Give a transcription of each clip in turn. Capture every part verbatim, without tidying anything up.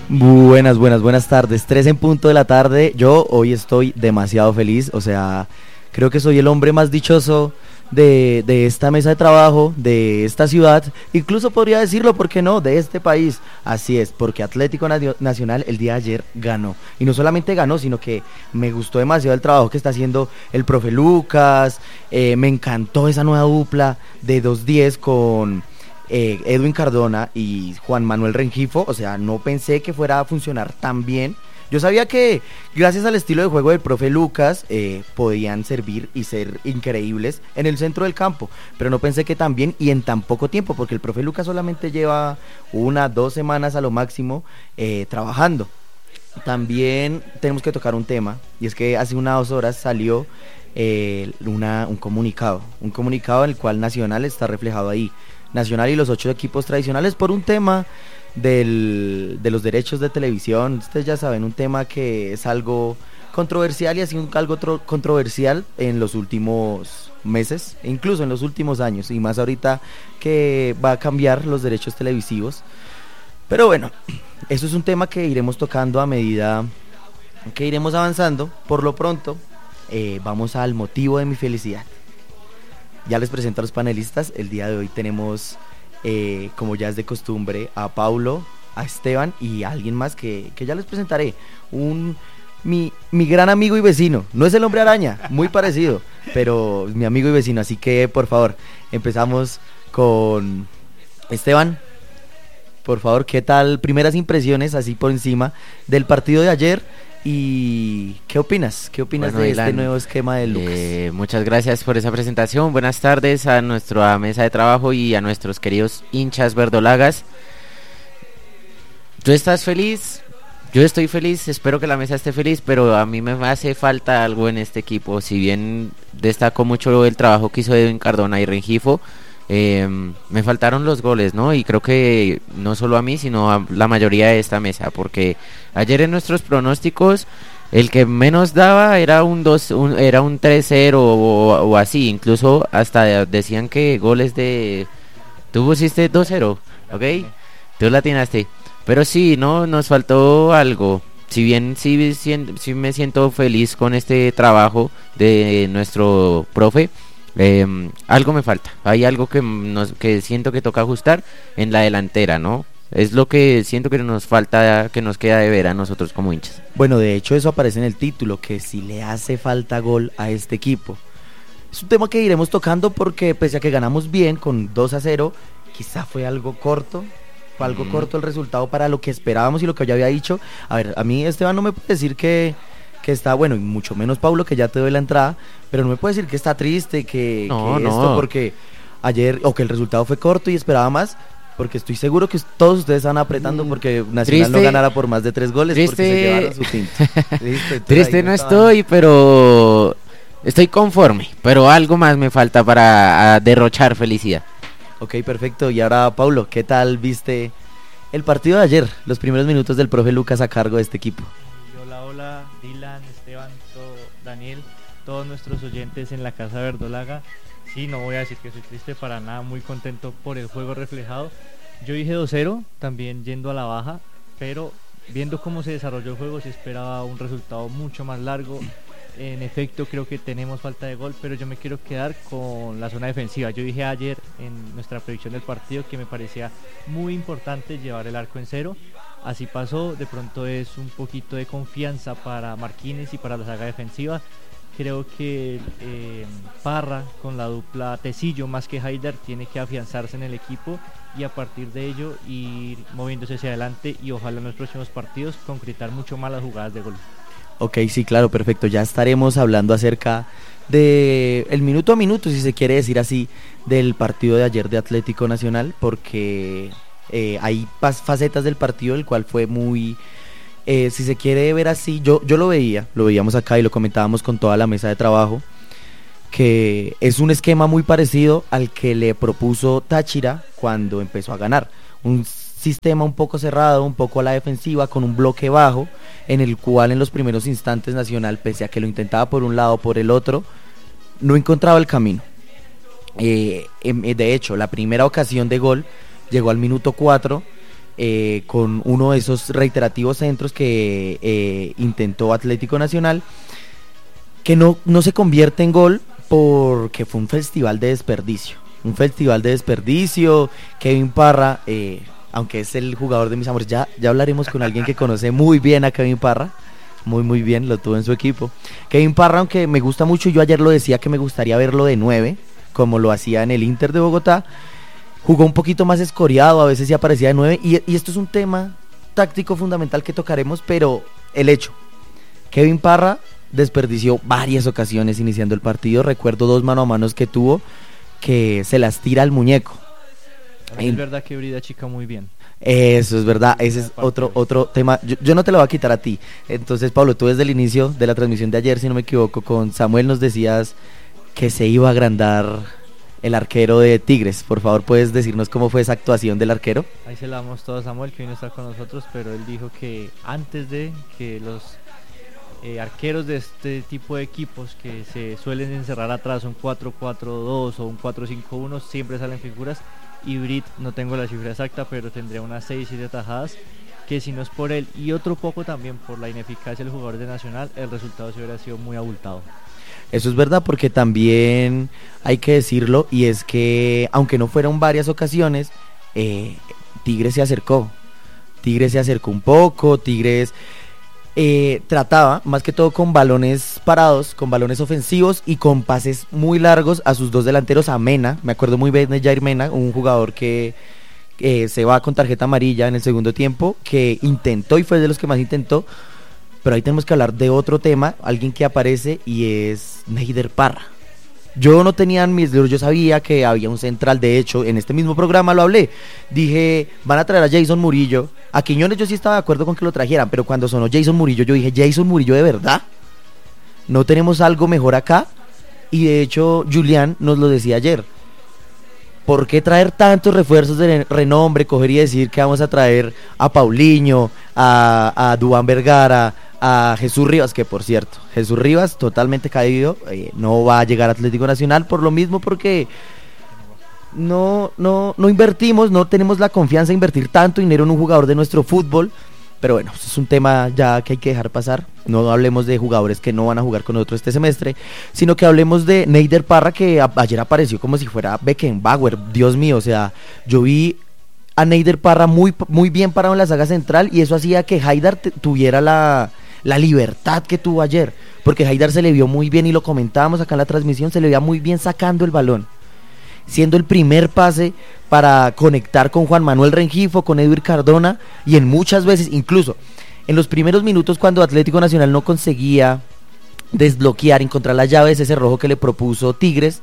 Buenas, buenas, buenas tardes. Tres en punto de la tarde. Yo hoy estoy demasiado feliz. O sea, creo que soy el hombre más dichoso de, de esta mesa de trabajo, de esta ciudad. Incluso podría decirlo, ¿por qué no? De este país. Así es, porque Atlético Nacio- Nacional el día de ayer ganó. Y no solamente ganó, sino que me gustó demasiado el trabajo que está haciendo el profe Lucas. Eh, me encantó esa nueva dupla de dos diez con eh, Edwin Cardona y Juan Manuel Rengifo. O sea, no pensé que fuera a funcionar tan bien. Yo sabía que gracias al estilo de juego del profe Lucas eh, podían servir y ser increíbles en el centro del campo, pero no pensé que tan bien y en tan poco tiempo, porque el profe Lucas solamente lleva una, dos semanas a lo máximo eh, trabajando. También tenemos que tocar un tema, y es que hace unas horas salió eh, una, un comunicado, un comunicado en el cual Nacional está reflejado ahí. Nacional y los ocho equipos tradicionales por un tema del, de los derechos de televisión. Ustedes ya saben, un tema que es algo controversial y ha sido un- algo tro- controversial en los últimos meses, e incluso en los últimos años, y más ahorita que va a cambiar los derechos televisivos. Pero bueno, eso es un tema que iremos tocando a medida que iremos avanzando. Por lo pronto, eh, vamos al motivo de mi felicidad. Ya les presento a los panelistas. El día de hoy tenemos, eh, como ya es de costumbre, a Paulo, a Esteban y a alguien más que, que ya les presentaré. Un, mi, mi gran amigo y vecino. No es el hombre araña, muy parecido, pero mi amigo y vecino. Así que, por favor, empezamos con Esteban. Por favor, ¿qué tal? Primeras impresiones, así por encima, del partido de ayer. ¿Y qué opinas? ¿Qué opinas Bueno, de este Dylan, nuevo esquema de Lucas? eh, muchas gracias por esa presentación. Buenas tardes a nuestra mesa de trabajo y a nuestros queridos hinchas verdolagas. ¿Tú estás feliz? Yo estoy feliz, espero que la mesa esté feliz, pero a mí me hace falta algo en este equipo. Si bien destacó mucho el trabajo que hizo Edwin Cardona y Rengifo, eh, me faltaron los goles, ¿no? Y creo que no solo a mí, sino a la mayoría de esta mesa, porque ayer en nuestros pronósticos el que menos daba era un dos, un, era un tres cero o, o así, incluso hasta decían que goles de... Tú pusiste dos cero, ¿ok? Tú la atinaste. Pero sí, no, nos faltó algo. Si bien sí, sí, sí me siento feliz con este trabajo de nuestro profe, eh, algo me falta. Hay algo que, nos, que siento que toca ajustar en la delantera, ¿no? Es lo que siento que nos falta, que nos queda de ver a nosotros como hinchas. Bueno, de hecho eso aparece en el título, que si le hace falta gol a este equipo. Es un tema que iremos tocando porque pese a que ganamos bien con dos a cero, quizá fue algo corto, fue algo Mm. corto el resultado para lo que esperábamos y lo que yo había dicho. A ver, a mí Esteban no me puede decir que, que está, bueno, y mucho menos Paulo, que ya te doy la entrada, pero no me puede decir que está triste, que, No, que no. esto, porque ayer, o que el resultado fue corto y esperaba más. Porque estoy seguro que todos ustedes están apretando Mm, porque Nacional no triste- ganara por más de tres goles porque se triste- llevaron su tinto. Listo, entonces Triste ahí no estaban. estoy, pero estoy conforme. Pero algo más me falta para ah, derrochar felicidad. Ok, perfecto. Y ahora, Paulo, ¿qué tal viste el partido de ayer? Los primeros minutos del profe Lucas a cargo de este equipo. Y hola, hola, Dylan, Esteban, todo, Daniel, todos nuestros oyentes en la Casa Verdolaga. Sí, no voy a decir que soy triste para nada, muy contento por el juego reflejado. Yo dije dos cero, también yendo a la baja, pero viendo cómo se desarrolló el juego, se esperaba un resultado mucho más largo. En efecto, creo que tenemos falta de gol, pero yo me quiero quedar con la zona defensiva. Yo dije ayer en nuestra predicción del partido que me parecía muy importante llevar el arco en cero. Así pasó, de pronto es un poquito de confianza para Marquínez y para la saga defensiva. Creo que eh, Parra con la dupla Tecillo más que Haider tiene que afianzarse en el equipo y a partir de ello ir moviéndose hacia adelante y ojalá en los próximos partidos concretar mucho más las jugadas de gol. Ok, sí, claro, perfecto. Ya estaremos hablando acerca de el minuto a minuto, si se quiere decir así, del partido de ayer de Atlético Nacional, porque eh, hay pas- facetas del partido el cual fue muy... Eh, si se quiere ver así, yo, yo lo veía, lo veíamos acá y lo comentábamos con toda la mesa de trabajo, que es un esquema muy parecido al que le propuso Táchira cuando empezó a ganar. Un sistema un poco cerrado, un poco a la defensiva, con un bloque bajo, en el cual en los primeros instantes Nacional, pese a que lo intentaba por un lado o por el otro, no encontraba el camino. Eh, em, de hecho, la primera ocasión de gol llegó al minuto cuatro eh, con uno de esos reiterativos centros que eh, intentó Atlético Nacional, que no, no se convierte en gol porque fue un festival de desperdicio. Un festival de desperdicio. Kevin Parra, eh, aunque es el jugador de mis amores, ya, ya hablaremos con alguien que conoce muy bien a Kevin Parra. Muy, muy bien, lo tuvo en su equipo. Kevin Parra, aunque me gusta mucho, yo ayer lo decía que me gustaría verlo de nueve, como lo hacía en el Inter de Bogotá. Jugó un poquito más escoriado, a veces sí aparecía de nueve, y, y esto es un tema táctico fundamental que tocaremos, pero el hecho, Kevin Parra desperdició varias ocasiones iniciando el partido. Recuerdo dos mano a manos que tuvo, que se las tira al muñeco. Es en... verdad que Brida chica muy bien. Eso es verdad, ese es otro otro tema. Yo, yo no te lo voy a quitar a ti. Entonces, Pablo, tú desde el inicio de la transmisión de ayer, si no me equivoco, con Samuel nos decías que se iba a agrandar el arquero de Tigres. Por favor, ¿puedes decirnos cómo fue esa actuación del arquero? Ahí se la damos todo a Samuel, que hoy no está con nosotros, pero él dijo que antes de que los eh, arqueros de este tipo de equipos que se suelen encerrar atrás, un cuatro cuatro dos o un cuatro cinco uno, siempre salen figuras. Y Brit, no tengo la cifra exacta, pero tendría unas seis siete atajadas, que si no es por él y otro poco también por la ineficacia del jugador de Nacional, el resultado se hubiera sido muy abultado. Eso es verdad, porque también hay que decirlo, y es que aunque no fueron varias ocasiones, eh, Tigres se acercó, Tigres se acercó un poco, Tigres eh, trataba más que todo con balones parados, con balones ofensivos y con pases muy largos a sus dos delanteros, a Mena. Me acuerdo muy bien de Jair Mena, un jugador que eh, se va con tarjeta amarilla en el segundo tiempo, que intentó y fue de los que más intentó. Pero ahí tenemos que hablar de otro tema, alguien que aparece, y es Neider Parra. Yo no tenía en mis libros, yo sabía que había un central, de hecho, en este mismo programa lo hablé. Dije, van a traer a Jason Murillo. A Quiñones yo sí estaba de acuerdo con que lo trajeran, pero cuando sonó Jason Murillo, yo dije, ¿Jason Murillo de verdad? ¿No tenemos algo mejor acá? Y de hecho, Julián nos lo decía ayer. ¿Por qué traer tantos refuerzos de renombre? Coger y decir que vamos a traer a Paulinho, a, a Duván Vergara, a Jesús Rivas, que por cierto, Jesús Rivas totalmente caído, eh, no va a llegar a Atlético Nacional por lo mismo, porque no, no, no invertimos, no tenemos la confianza de invertir tanto dinero en un jugador de nuestro fútbol. Pero bueno, eso es un tema ya que hay que dejar pasar. No hablemos de jugadores que no van a jugar con nosotros este semestre, sino que hablemos de Neider Parra, que a, ayer apareció como si fuera Beckenbauer. Dios mío, o sea, yo vi a Neider Parra muy, muy bien parado en la saga central, y eso hacía que Haidar te, tuviera la, la libertad que tuvo ayer, porque Haidar se le vio muy bien, y lo comentábamos acá en la transmisión, se le veía muy bien sacando el balón, siendo el primer pase para conectar con Juan Manuel Rengifo, con Edwin Cardona, y en muchas veces, incluso en los primeros minutos cuando Atlético Nacional no conseguía desbloquear, encontrar la llave de ese cerrojo que le propuso Tigres,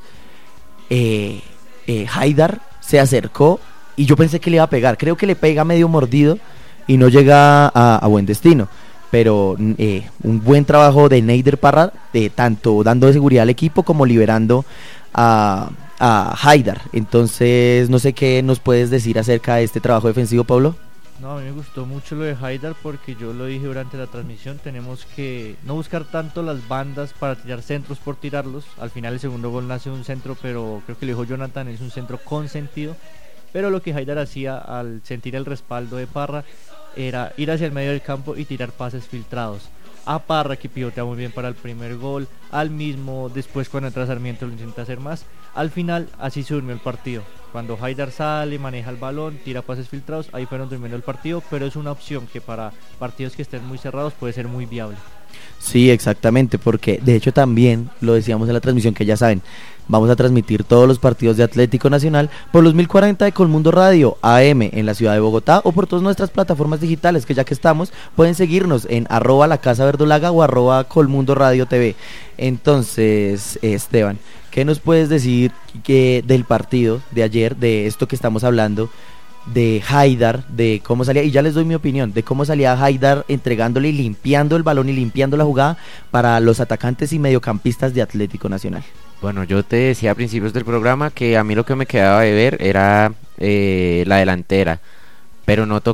eh, eh, Haidar se acercó, y yo pensé que le iba a pegar, creo que le pega medio mordido y no llega a, a buen destino. Pero eh, un buen trabajo de Neider Parra, eh, tanto dando seguridad al equipo como liberando a a Haidar. Entonces, no sé qué nos puedes decir acerca de este trabajo defensivo, Pablo. No, a mí me gustó mucho lo de Haidar, porque yo lo dije durante la transmisión, tenemos que no buscar tanto las bandas para tirar centros por tirarlos. Al final el segundo gol nace de un centro, pero creo que lo dijo Jonathan, es un centro con sentido. Pero lo que Haidar hacía al sentir el respaldo de Parra era ir hacia el medio del campo y tirar pases filtrados. A Parra, que pivotea muy bien para el primer gol, al mismo, después cuando entra Sarmiento lo intenta hacer más. Al final así se durmió el partido, cuando Haidar sale, maneja el balón, tira pases filtrados, ahí fueron durmiendo el partido, pero es una opción que para partidos que estén muy cerrados puede ser muy viable. Sí, exactamente, porque de hecho también lo decíamos en la transmisión, que ya saben, vamos a transmitir todos los partidos de Atlético Nacional por los mil cuarenta de Colmundo Radio A M en la ciudad de Bogotá, o por todas nuestras plataformas digitales, que ya que estamos, pueden seguirnos en arroba la casa verdolaga o arroba Colmundo Radio T V. Entonces, Esteban, ¿qué nos puedes decir que del partido de ayer, de esto que estamos hablando, de Haidar, de cómo salía, y ya les doy mi opinión, de cómo salía Haidar entregándole y limpiando el balón y limpiando la jugada para los atacantes y mediocampistas de Atlético Nacional? Bueno, yo te decía a principios del programa que a mí lo que me quedaba de ver era eh, la delantera, pero noto